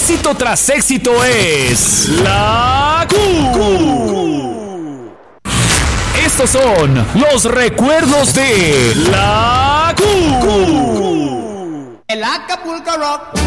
Éxito tras éxito es la Q. Estos son los recuerdos de la Q. El Acapulco Rock.